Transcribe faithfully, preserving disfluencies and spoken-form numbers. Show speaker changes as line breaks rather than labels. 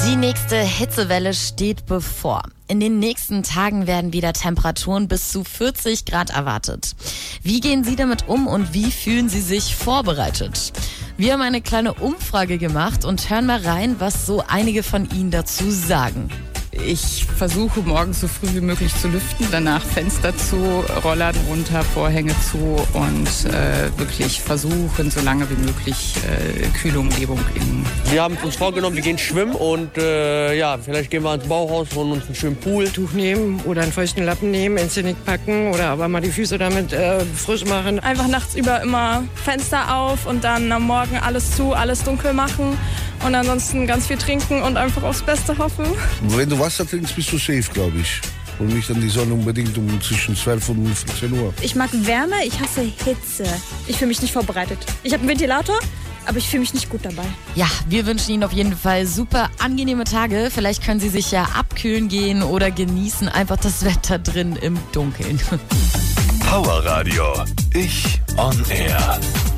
Die nächste Hitzewelle steht bevor. In den nächsten Tagen werden wieder Temperaturen bis zu vierzig Grad erwartet. Wie gehen Sie damit um und wie fühlen Sie sich vorbereitet? Wir haben eine kleine Umfrage gemacht und hören mal rein, was so einige von Ihnen dazu sagen.
Ich versuche morgens so früh wie möglich zu lüften, danach Fenster zu, Rollladen runter, Vorhänge zu und äh, wirklich versuchen, so lange wie möglich äh, kühle Umgebung in.
Wir haben uns vorgenommen, wir gehen schwimmen und äh, ja, vielleicht gehen wir ins Bauhaus und uns einen schönen Pool.
Tuch nehmen oder einen feuchten Lappen nehmen, ins Genick packen oder aber mal die Füße damit äh, frisch machen.
Einfach nachts über immer Fenster auf und dann am Morgen alles zu, alles dunkel machen und ansonsten ganz viel trinken und einfach aufs Beste hoffen.
Wenn du Wasser trinkst, bist du safe, glaube ich. Und nicht an die Sonne unbedingt um zwischen zwölf und fünfzehn Uhr.
Ich mag Wärme, ich hasse Hitze. Ich fühle mich nicht vorbereitet. Ich habe einen Ventilator, aber ich fühle mich nicht gut dabei.
Ja, wir wünschen Ihnen auf jeden Fall super angenehme Tage. Vielleicht können Sie sich ja abkühlen gehen oder genießen einfach das Wetter drin im Dunkeln.
Power Radio. Ich on Air.